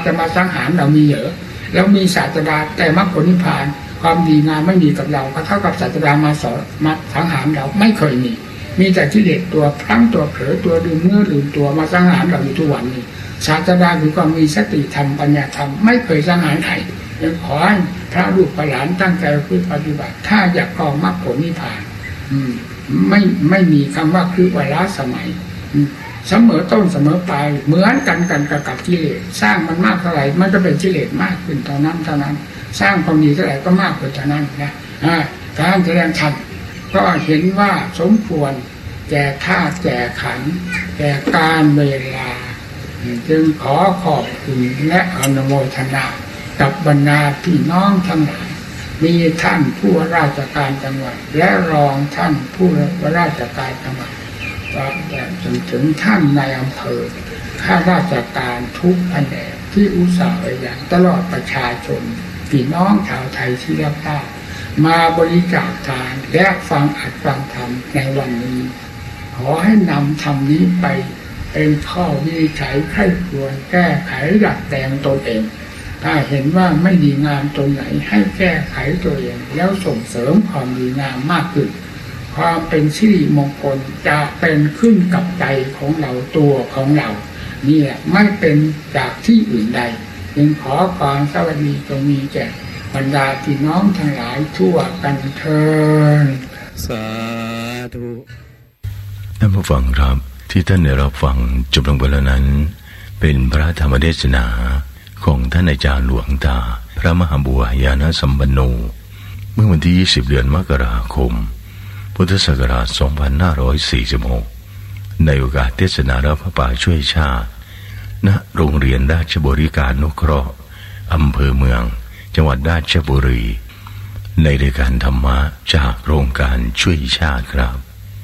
จะมาสังหารเรามีเยอะแล้วมีศาสดาแต่มรรคผลนิพพานความดีงามไม่มีกับเราก็เท่ากับศาสดามาสอนมาสังหารเราไม่เคยมีแต่กิเลสตัวพลั้งตัวเผลอตัวลืมเนื้อลืมตัวมาสังหารเราอยู่ทุกวันนี้ศาสดาคือความมีสติธรรมปัญญาธรรมไม่เคยสังหารใครขอให้พระลูกหลานตั้งใจปฏิบัติถ้าอยากเข้ามรรคผลนิพพานไม่มีคำว่าคือเวลาสมัยเสมอต้นเสมอปลายเหมือนกันกับกิเลสสร้างมันมากเท่าไหร่มันก็เป็นกิเลสมากขึ้นเท่านั้นสร้างความดีเท่าไหร่ก็มากขึ้นเท่านั้นนะการแสดงธรรมก็เห็นว่าสมควรแก่ธาตุแก่ขันธ์แก่การเวลาจึงขอขอบคุณและอนุโมทนากับบรรดาพี่น้องทั้งหลายมีท่านผู้ว่าราชการจังหวัดและรองท่านผู้ว่าราชการจังหวัดจนถึงท่านในอำเภอข้าราชการทุกแผนกที่อุตส่าห์อย่างตลอดประชาชนพี่น้องชาวไทยที่รักษามาบริจาคทานและฟังอัดฟังธรรมในวันนี้ขอให้นำธรรมนี้ไปเป็นข้อวินิจฉัยไข้ควรแก้ไขดัดแต่งตนเองถ้าเห็นว่าไม่ดีงามตรงไหนให้แก้ไขตัวเองแล้วส่งเสริมความดีงามมากขึ้นความเป็นสิริมงคลจะเป็นขึ้นกับใจของเราตัวของเรานี่แหละไม่เป็นจากที่อื่นใดจึงขอความสวัสดีจงมีแก่บรรดาพี่น้องทั้งหลายทั่วกันเถิดสาธุท่านผู้ฟังครับที่ท่านได้รับฟังจบลงไปแล้วนั้นเป็นพระธรรมเทศนาของท่านอาจารย์หลวงตาพระมหาบัวยานสัมปันโนเมื่อวันที่20เดือนมกราคมพุทธศักราช2546ในโอกาสเทศนารับพระป่าช่วยชาติณโรงเรียนราชบริการนุเคราะห์อำเภอเมืองจังหวัดราชบุรีในรายการธรรมะจากโครงการช่วยชาติครับ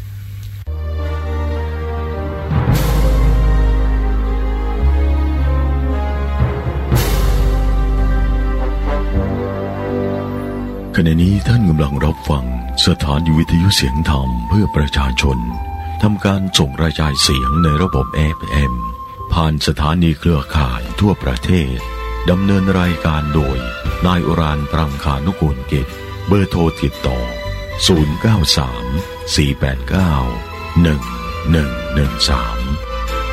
ขณะนี้ท่านกำลังรับฟังสถานีวิทยุเสียงธรรมเพื่อประชาชนทำการส่งกระจายเสียงในระบบ FM ผ่านสถานีเครือข่ายทั่วประเทศดำเนินรายการโดยนายอุรานปรังคานุกูลกิจเบอร์โทรติดต่อ093 489 1113